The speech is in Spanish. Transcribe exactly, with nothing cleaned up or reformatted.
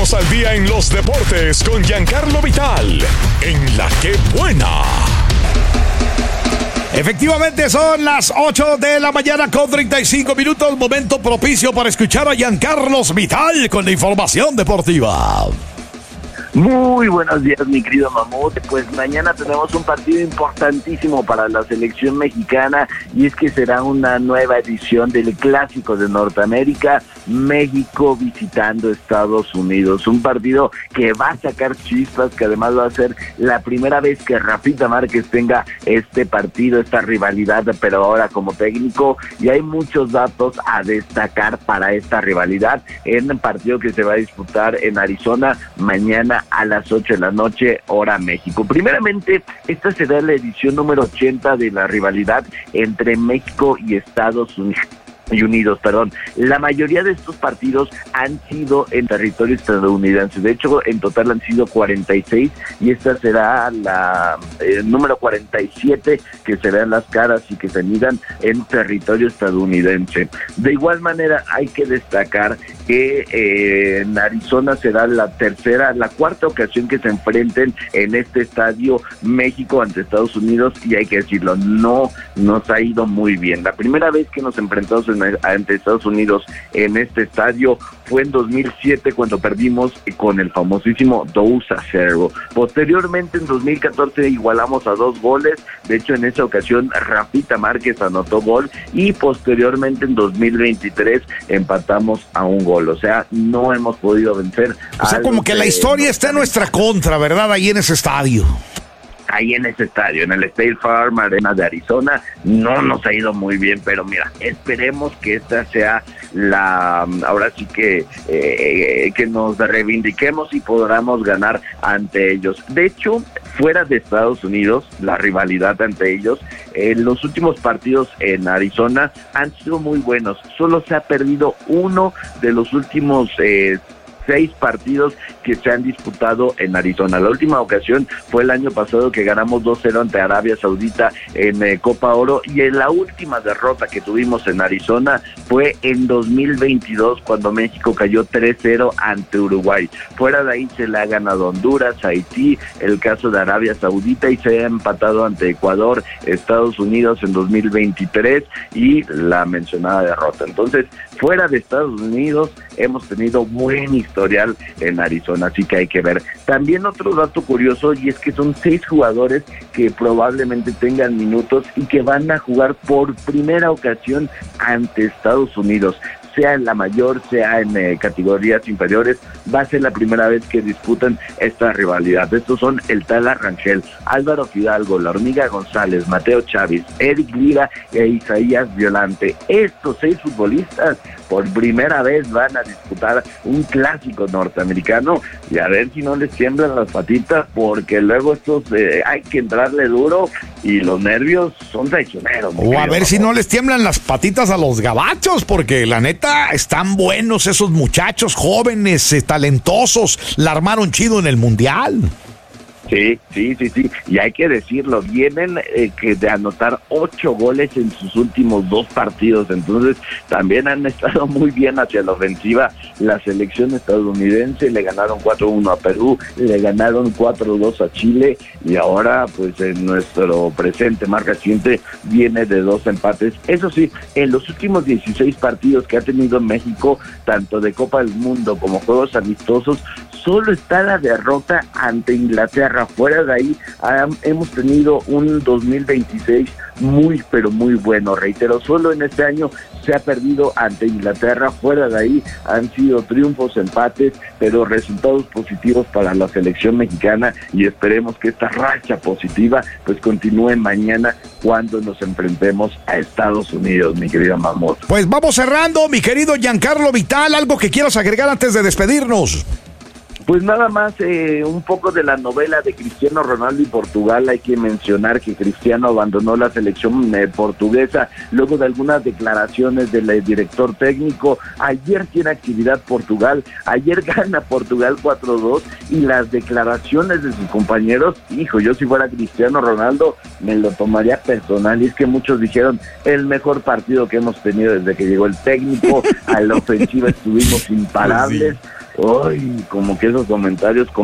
Ponemos al día en los deportes con Giancarlo Vital, en La Que Buena. Efectivamente son las ocho de la mañana con treinta y cinco minutos, momento propicio para escuchar a Giancarlo Vital con la información deportiva. Muy buenos días, mi querido Mamut. Pues mañana tenemos un partido importantísimo para la selección mexicana, y es que será una nueva edición del Clásico de Norteamérica, México visitando Estados Unidos. Un partido que va a sacar chispas, que además va a ser la primera vez que Rafita Márquez tenga este partido, esta rivalidad, pero ahora como técnico, y hay muchos datos a destacar para esta rivalidad en el partido que se va a disputar en Arizona mañana a las ocho de la noche, hora México. Primeramente, esta será la edición número ochenta de la rivalidad entre México y Estados Unidos. Unidos, perdón. La mayoría de estos partidos han sido en territorio estadounidense. De hecho, en total han sido cuarenta y seis, y esta será la eh, número cuarenta y siete que se vean las caras y que se midan en territorio estadounidense. De igual manera, hay que destacar que eh, en Arizona será la tercera, la cuarta ocasión que se enfrenten en este estadio México ante Estados Unidos, y hay que decirlo, no nos ha ido muy bien. La primera vez que nos enfrentamos en ante Estados Unidos en este estadio fue en dos mil siete, cuando perdimos con el famosísimo dos a cero. Posteriormente, en dos mil catorce, igualamos a dos goles. De hecho, en esa ocasión Rafita Márquez anotó gol, y posteriormente en dos mil veintitrés empatamos a un gol. O sea, no hemos podido vencer. O sea, como que la historia está en nuestra contra, ¿verdad? Ahí en ese estadio. Ahí en ese estadio, en el State Farm Arena de Arizona, no nos ha ido muy bien, pero mira, esperemos que esta sea la, ahora sí que, eh, que nos reivindiquemos y podamos ganar ante ellos. De hecho, fuera de Estados Unidos, la rivalidad ante ellos, en eh, los últimos partidos en Arizona han sido muy buenos. Solo se ha perdido uno de los últimos eh, seis partidos que se han disputado en Arizona. La última ocasión fue el año pasado, que ganamos dos cero ante Arabia Saudita en eh, Copa Oro, y en la última derrota que tuvimos en Arizona fue en dos mil veintidós, cuando México cayó tres cero ante Uruguay. Fuera de ahí se le ha ganado Honduras, Haití, el caso de Arabia Saudita, y se ha empatado ante Ecuador, Estados Unidos en dos mil veintitrés, y la mencionada derrota. Entonces, fuera de Estados Unidos hemos tenido buen historial en Arizona, así que hay que ver. También otro dato curioso, y es que son seis jugadores que probablemente tengan minutos y que van a jugar por primera ocasión ante Estados Unidos, sea en la mayor, sea en eh, categorías inferiores. Va a ser la primera vez que disputan esta rivalidad. Estos son el Tala Rangel, Álvaro Fidalgo, La Hormiga González, Mateo Chávez, Eric Lira e Isaías Violante. Estos seis futbolistas por primera vez van a disputar un clásico norteamericano, y a ver si no les tiemblan las patitas, porque luego estos eh, hay que entrarle duro, y los nervios son traicioneros. O a ver si no les tiemblan las patitas a los gabachos, porque la neta están buenos esos muchachos jóvenes, eh, talentosos, la armaron chido en el Mundial. Sí, sí, sí, sí, y hay que decirlo, vienen eh, que de anotar ocho goles en sus últimos dos partidos, entonces también han estado muy bien hacia la ofensiva. La selección estadounidense le ganaron cuatro uno a Perú, le ganaron cuatro dos a Chile, y ahora pues en nuestro presente más reciente viene de dos empates. Eso sí, en los últimos dieciséis partidos que ha tenido México, tanto de Copa del Mundo como juegos amistosos, solo está la derrota ante Inglaterra. Fuera de ahí, um, hemos tenido un dos mil veintiséis muy, pero muy bueno. Reitero, solo en este año se ha perdido ante Inglaterra. Fuera de ahí han sido triunfos, empates, pero resultados positivos para la selección mexicana, y esperemos que esta racha positiva pues continúe mañana cuando nos enfrentemos a Estados Unidos, mi querida Mamut. Pues vamos cerrando, mi querido Giancarlo Vital, ¿algo que quieras agregar antes de despedirnos? Pues nada más, eh, un poco de la novela de Cristiano Ronaldo y Portugal. Hay que mencionar que Cristiano abandonó la selección eh, portuguesa luego de algunas declaraciones del eh, director técnico. Ayer tiene actividad Portugal, ayer gana Portugal cuatro dos, y las declaraciones de sus compañeros, hijo, yo si fuera Cristiano Ronaldo me lo tomaría personal, y es que muchos dijeron el mejor partido que hemos tenido desde que llegó el técnico, a la ofensiva estuvimos imparables. ay, como que esos comentarios